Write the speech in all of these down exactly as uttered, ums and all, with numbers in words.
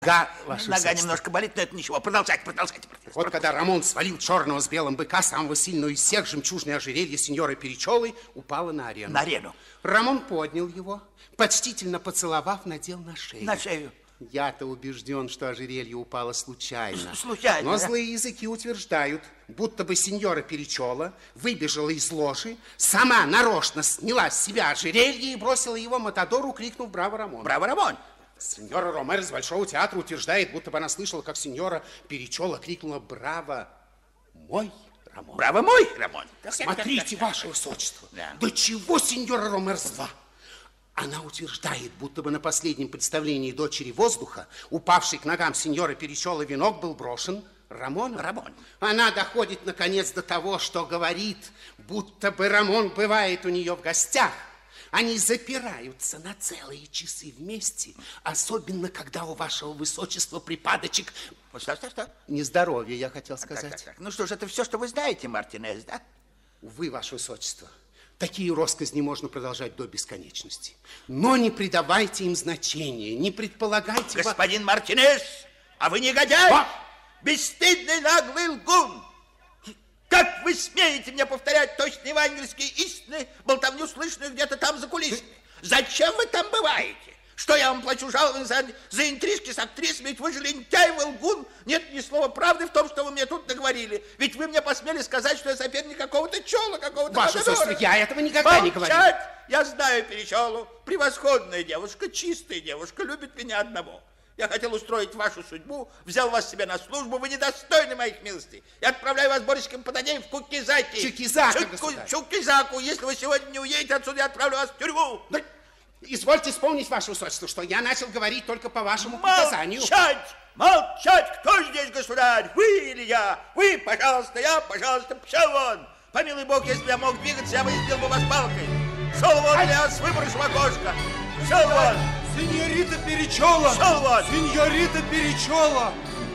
Нога, ваше Нога высочество. немножко болит, но это ничего. Продолжайте, продолжайте. продолжайте. Вот когда Рамон свалил черного с белым быка, самого сильного из всех, жемчужное ожерелье сеньоры Перечолы упало на арену. На арену. Рамон поднял его, почтительно поцеловав, надел на шею. На шею. Я-то убежден, что ожерелье упало случайно. Случайно. Но да? злые языки утверждают, будто бы сеньора Перечола выбежала из ложи, сама нарочно сняла с себя ожерелье и бросила его Матадору, крикнув «Браво, Рамон!». Браво, Рамон! Сеньора Ромер из Большого театра утверждает, будто бы она слышала, как сеньора Перечола крикнула «Браво, мой Рамон!». Браво, мой Рамон! Смотрите, ваше высочество, Да. до чего сеньора Ромер зла. Она утверждает, будто бы на последнем представлении дочери воздуха, упавший к ногам сеньора Перечола венок был брошен Рамоном. Рамон. Она доходит, наконец, до того, что говорит, будто бы Рамон бывает у нее в гостях. Они запираются на целые часы вместе, особенно когда у вашего высочества припадочек... Что, что, что? Нездоровье, я хотел сказать. Так, так, так. Ну что ж, это все, что вы знаете, Мартинез, да? Увы, ваше высочество, такие россказни можно продолжать до бесконечности. Но не придавайте им значения, не предполагайте... Господин Мартинез, а вы негодяй! Ба! Бесстыдный наглый лгун! Как вы смеете мне повторять точно евангельские истины, болтовню слышную где-то там за кулисами? Зачем вы там бываете? Что я вам плачу жалование за, за интрижки с актрисами? Ведь вы же лентяй, вы лгун. Нет ни слова правды в том, что вы мне тут наговорили. Ведь вы мне посмели сказать, что я соперник какого-то чола, какого-то Ваше Матадора. высочество, я этого никогда не говорил. Молчать! Я знаю Перечолу. Превосходная девушка, чистая девушка, любит меня одного. Я хотел устроить вашу судьбу, взял вас себе на службу, вы недостойны моих милостей. Я отправляю вас Боречком Подадей в Кукизаки. Чукизака, Чуку, государь. Чукизаку. Если вы сегодня не уедете отсюда, я отправлю вас в тюрьму. Да, извольте вспомнить, ваше высочество, что я начал говорить только по вашему приказанию. Молчать! Молчать! Кто здесь государь? Вы или я? Вы, пожалуйста, я, пожалуйста, пошел вон. Помилуй Бог, если бы я мог двигаться, я бы избил бы вас палкой. Шел вон, я вас выброшу в окошко. Шел вон. Сеньорита Перечола! Шел вон. Сеньорита Перечола!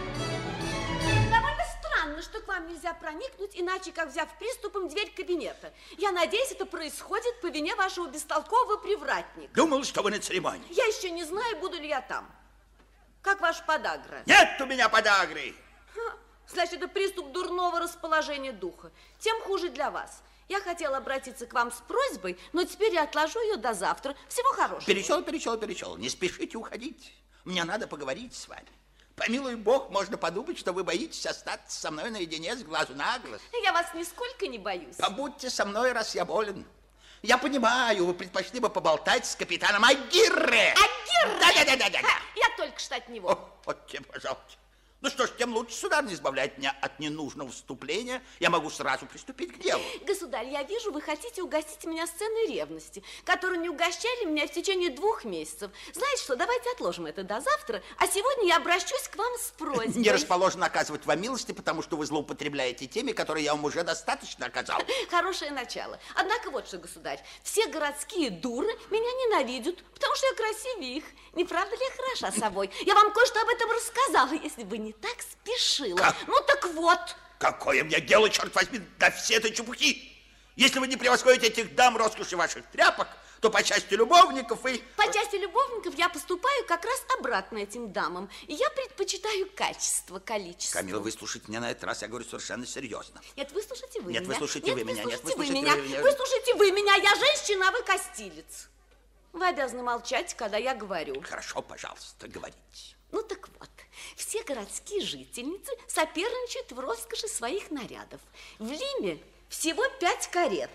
Довольно странно, что к вам нельзя проникнуть, иначе как взяв приступом дверь кабинета. Я надеюсь, это происходит по вине вашего бестолкового привратника. Думал, что вы на церемонии. Я еще не знаю, буду ли я там. Как ваша подагра? Нет у меня подагры. Ха, значит, это приступ дурного расположения духа. Тем хуже для вас. Я хотела обратиться к вам с просьбой, но теперь я отложу ее до завтра. Всего хорошего. Перечел, перечел, перечел. Не спешите уходить. Мне надо поговорить с вами. Помилуй Бог, можно подумать, что вы боитесь остаться со мной наедине с глазу на глаз. Я вас нисколько не боюсь. Побудьте со мной, раз я болен. Я понимаю, вы предпочли бы поболтать с капитаном Агирре. Агирре? Да-да-да-да. Ха, я только что от него. О, вот тебе, пожалуйста. Ну что ж, тем лучше, сударь, не избавляет меня от ненужного вступления. Я могу сразу приступить к делу. Государь, я вижу, вы хотите угостить меня сценой ревности, которую не угощали меня в течение двух месяцев. Знаете что, давайте отложим это до завтра, а сегодня я обращусь к вам с просьбой. Не расположен оказывать вам милости, потому что вы злоупотребляете теми, которые я вам уже достаточно оказал. Хорошее начало. Однако вот что, государь, все городские дуры меня ненавидят, потому что я красивее их. Не правда ли я хороша собой? Я вам кое-что об этом рассказала, если бы не так спешила. Как? Ну так вот. Какое мне дело, черт возьми, до всей этой чепухи? Если вы не превосходите этих дам роскоши ваших тряпок, то по части любовников вы... По части любовников я поступаю как раз обратно этим дамам. И я предпочитаю качество количеству. Камила, выслушайте меня на этот раз, я говорю совершенно серьезно. Нет, выслушайте вы Нет, меня. выслушайте вы меня. Нет, выслушайте вы выслушайте меня. вы меня. Выслушайте вы меня. Я женщина, а вы костилец. Вы обязаны молчать, когда я говорю. Хорошо, пожалуйста, говорите. Ну так вот, все городские жительницы соперничают в роскоши своих нарядов. В Лиме всего пять карет.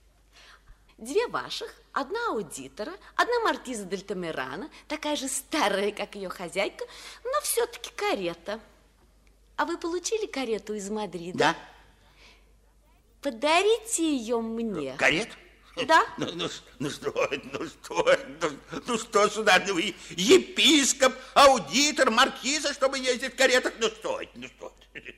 Две ваших, одна аудитора, одна маркиза дель Тамерана, такая же старая, как ее хозяйка, но все-таки карета. А вы получили карету из Мадрида? Да. Подарите ее мне. Карету? Да. Ну, ну, ну что, ну что, ну, ну что, сударь, ну вы епископ, аудитор, маркиза, чтобы ездить в каретах, ну что, ну что.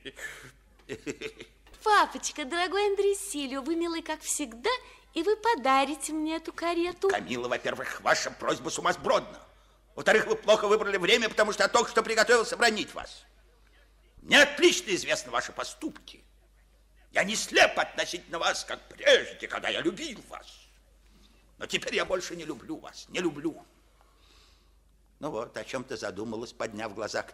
Папочка, дорогой Андрей Сильо, вы милый, как всегда, и вы подарите мне эту карету. Камила, во-первых, ваша просьба сумасбродна. Во-вторых, вы плохо выбрали время, потому что я только что приготовился бранить вас. Мне отлично известны ваши поступки. Я не слеп относительно вас, как прежде, когда я любил вас. Но теперь я больше не люблю вас, не люблю. Ну вот, о чем ты задумалась, подняв глаза к